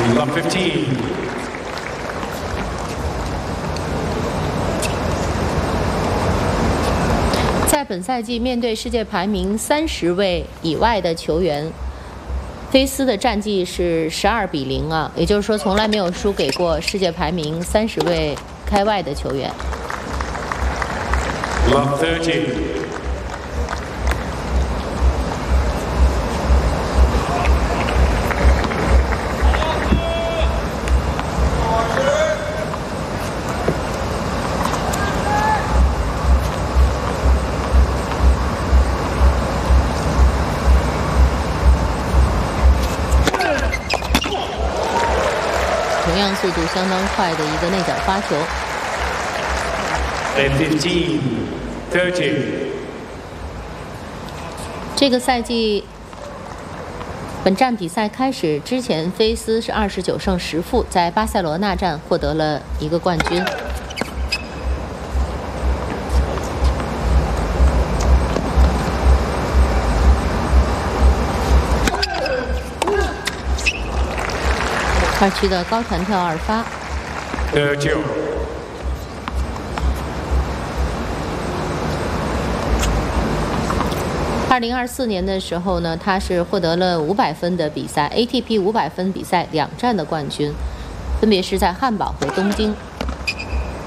Love 15. 在本赛季面对世界排名30位以外的球员，菲斯的战绩是12比0啊，也就是说从来没有输给过世界排名30位开外的球员。 Love 30. 同样速度相当快的一个内角发球。 15, 30. 这个赛季本站比赛开始之前，菲斯是29胜10负，在巴塞罗那站获得了一个冠军。二区的高弹跳2发。 30. 2024年的时候呢，他是获得了500分的比赛 ATP 500分比赛2站的冠军，分别是在汉堡和东京。